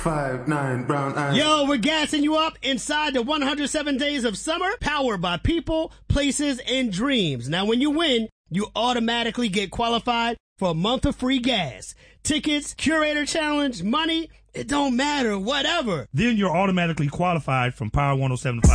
5'9" brown eyes. Yo, we're gassing you up inside the 107 Days of Summer, powered by people, places, and dreams. Now, when you win, you automatically get qualified for a month of free gas. Tickets, curator challenge, money, it don't matter, whatever. Then you're automatically qualified from Power 107.5.